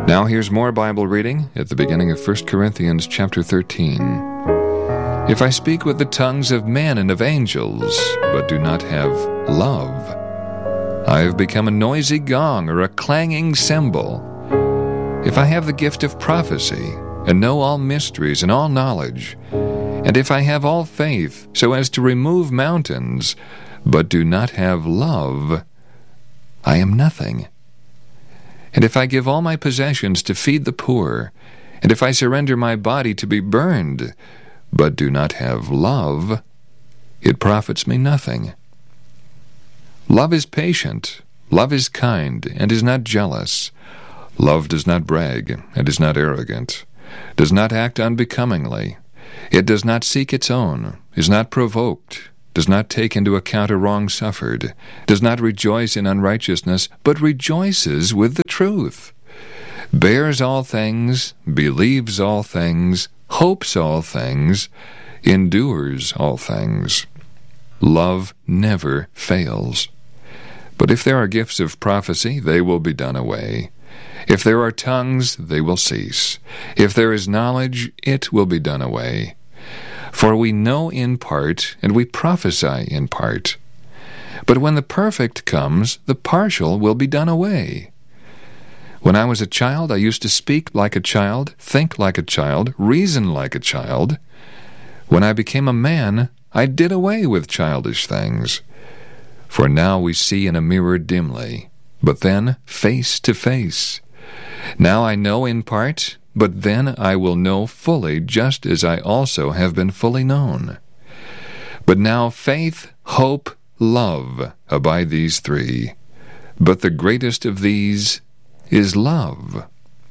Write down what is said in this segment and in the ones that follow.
Now here's more Bible reading at the beginning of 1 Corinthians chapter 13. If I speak with the tongues of men and of angels, but do not have love, I have become a noisy gong or a clanging cymbal. If I have the gift of prophecy, and know all mysteries and all knowledge, and if I have all faith so as to remove mountains, but do not have love, I am nothing. And if I give all my possessions to feed the poor, and if I surrender my body to be burned, but do not have love, it profits me nothing. Love is patient, love is kind, and is not jealous. Love does not brag, and is not arrogant, does not act unbecomingly. It does not seek its own, is not provoked, does not take into account a wrong suffered, does not rejoice in unrighteousness, but rejoices with the truth, bears all things, believes all things, hopes all things, endures all things. Love never fails. But if there are gifts of prophecy, they will be done away. If there are tongues, they will cease. If there is knowledge, it will be done away. For we know in part, and we prophesy in part. But when the perfect comes, the partial will be done away. When I was a child, I used to speak like a child, think like a child, reason like a child. When I became a man, I did away with childish things. For now we see in a mirror dimly, but then face to face. Now I know in part, but then I will know fully, just as I also have been fully known. But now faith, hope, love abide these three, but the greatest of these is love.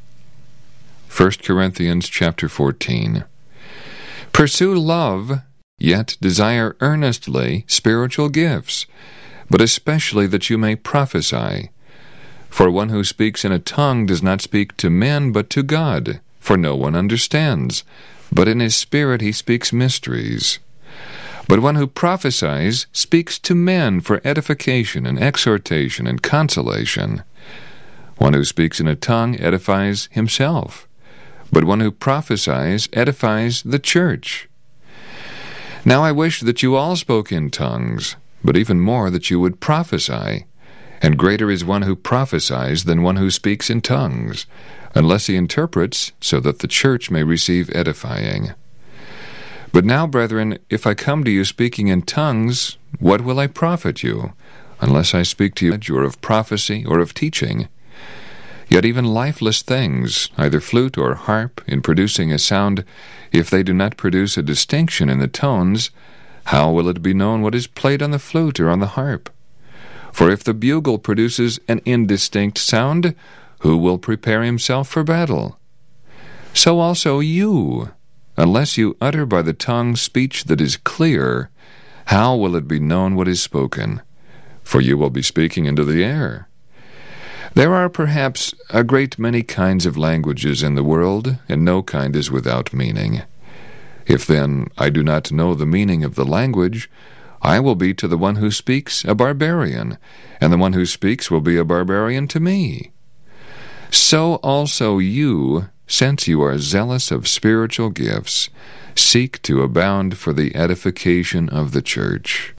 1 Corinthians chapter 14. Pursue love, yet desire earnestly spiritual gifts, but especially that you may prophesy. For one who speaks in a tongue does not speak to men, but to God, for no one understands. But in his spirit he speaks mysteries. But one who prophesies speaks to men for edification and exhortation and consolation. One who speaks in a tongue edifies himself, but one who prophesies edifies the church. Now I wish that you all spoke in tongues, but even more that you would prophesy. And greater is one who prophesies than one who speaks in tongues, unless he interprets, so that the church may receive edifying. But now, brethren, if I come to you speaking in tongues, what will I profit you, unless I speak to you or of prophecy or of teaching? Yet even lifeless things, either flute or harp, in producing a sound, if they do not produce a distinction in the tones, how will it be known what is played on the flute or on the harp? For if the bugle produces an indistinct sound, who will prepare himself for battle? So also you, unless you utter by the tongue speech that is clear, how will it be known what is spoken? For you will be speaking into the air. There are perhaps a great many kinds of languages in the world, and no kind is without meaning. If then I do not know the meaning of the language, I will be to the one who speaks a barbarian, and the one who speaks will be a barbarian to me. So also you, since you are zealous of spiritual gifts, seek to abound for the edification of the church.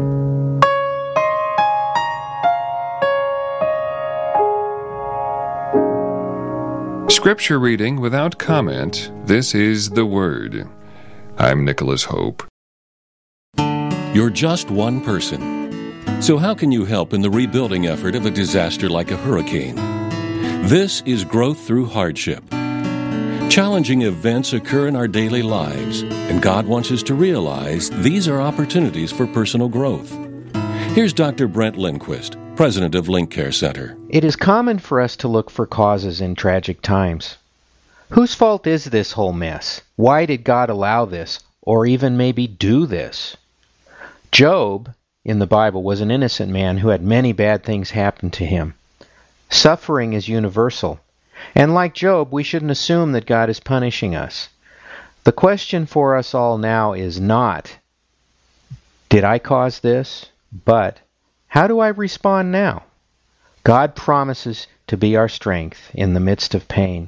Scripture reading without comment. This is the Word. I'm Nicholas Hope. You're just one person. So how can you help in the rebuilding effort of a disaster like a hurricane? This is Growth Through Hardship. Challenging events occur in our daily lives, and God wants us to realize these are opportunities for personal growth. Here's Dr. Brent Lindquist, president of Link Care Center. It is common for us to look for causes in tragic times. Whose fault is this whole mess? Why did God allow this, or even maybe do this? Job, in the Bible, was an innocent man who had many bad things happen to him. Suffering is universal, and like Job, we shouldn't assume that God is punishing us. The question for us all now is not, did I cause this? But, how do I respond now? God promises to be our strength in the midst of pain.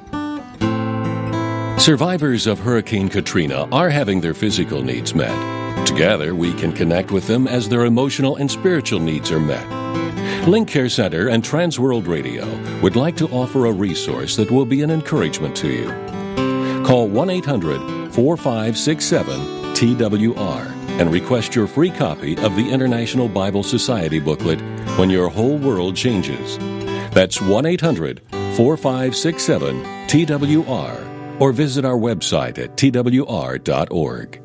Survivors of Hurricane Katrina are having their physical needs met. Together, we can connect with them as their emotional and spiritual needs are met. Link Care Center and Transworld Radio would like to offer a resource that will be an encouragement to you. Call 1-800-4567-TWR and request your free copy of the International Bible Society booklet, When Your Whole World Changes. That's 1-800-4567-TWR, or visit our website at twr.org.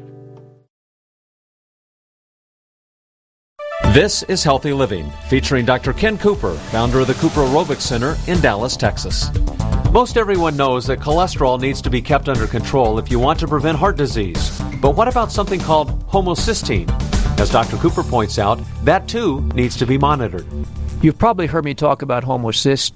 This is Healthy Living, featuring Dr. Ken Cooper, founder of the Cooper Aerobics Center in Dallas, Texas. Most everyone knows that cholesterol needs to be kept under control if you want to prevent heart disease. But what about something called homocysteine? As Dr. Cooper points out, that too needs to be monitored. You've probably heard me talk about homocysteine